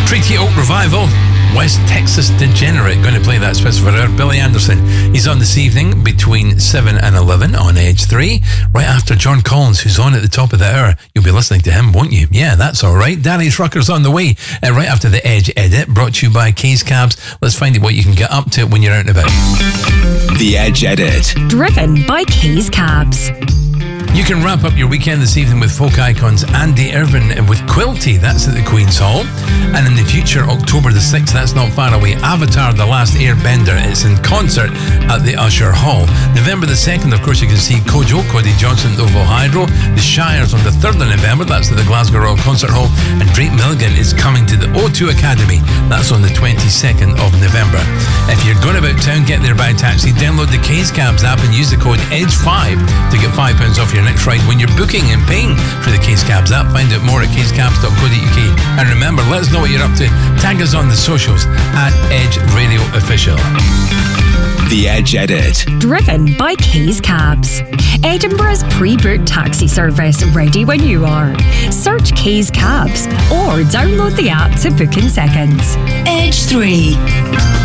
Treaty Oak Revival, West Texas Degenerate, going to play that special for her. Billy Anderson, he's on this evening between 7 and 11 on Edge 3, right after John Collins, who's on at the top of the hour. You'll be listening to him, won't you? Yeah, that's all right. Danny Trucker's on the way, right after the Edge Edit, brought to you by K's Cabs. Let's find out what you can get up to when you're out and about. The Edge Edit, driven by K's Cabs. You can wrap up your weekend this evening with folk icons Andy Irvine with Quilty, that's at the Queen's Hall. And in the future, October the 6th, that's not far away, Avatar The Last Airbender, it's in concert at the Usher Hall. November the 2nd, of course, you can see Kojo, Cody Johnson at OVO Hydro. The Shires on the 3rd of November, that's at the Glasgow Royal Concert Hall. And Drake Milligan is coming to the O2 Academy, that's on the 22nd of November. If you're going about town, get there by taxi, download the K's Cabs app and use the code EDGE5 to get £5 off your next ride when you're booking and paying for the K's Cabs app. Find out more at kscabs.co.uk. And remember, let us know what you're up to. Tag us on the socials at Edge Radio Official. The Edge Edit, driven by K's Cabs. Edinburgh's pre-booked taxi service, ready when you are. Search K's Cabs or download the app to book in seconds. Edge 3.